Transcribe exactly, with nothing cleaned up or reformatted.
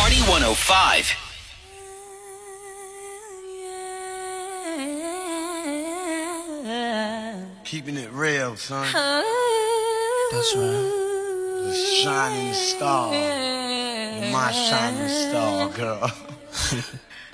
Party one oh five. Keeping it real, son. That's right. The shining star. You're my shining star, girl.